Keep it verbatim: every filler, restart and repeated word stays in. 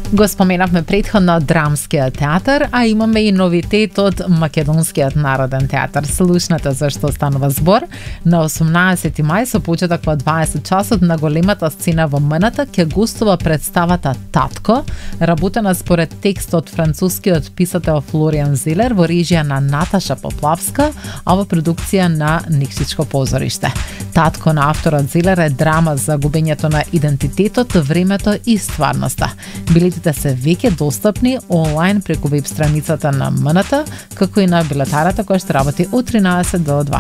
Го споменавме претходно драмскиот театар, а имаме и новитет од Македонскиот народен театар. Слушнете за што станува збор. На осумнаесети мај со почеток во дваесет часот на големата сцена во МНТ ќе гостува представата Татко, работена според текст од францускиот писател Флориан Зелер во режија на Наташа Поплавска, а во продукција на Никшичко позориште. Татко на авторот Зелер е драма за губењето на идентитетот, времето и стварноста. Билетите се веќе достапни онлайн преку веб страницата на МНТ, како и на билетарата која што работи од тринаесет до дваесет.